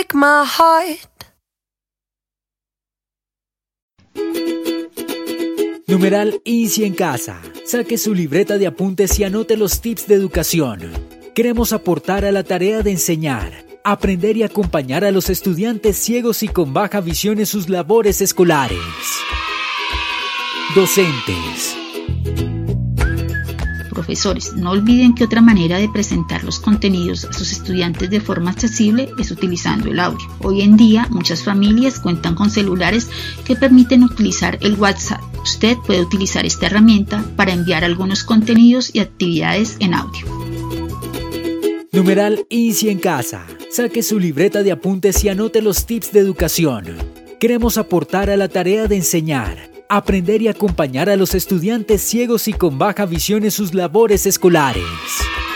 break my heart. Numeral INSI en casa. Saque su libreta de apuntes y anote los tips de educación. Queremos aportar a la tarea de enseñar, aprender y acompañar a los estudiantes ciegos y con baja visión en sus labores escolares. Docentes. Profesores, no olviden que otra manera de presentar los contenidos a sus estudiantes de forma accesible es utilizando el audio. Hoy en día, muchas familias cuentan con celulares que permiten utilizar el WhatsApp. Usted puede utilizar esta herramienta para enviar algunos contenidos y actividades en audio. Numeral INSI en casa. Saque su libreta de apuntes y anote los tips de educación. Queremos aportar a la tarea de enseñar, aprender y acompañar a los estudiantes ciegos y con baja visión en sus labores escolares.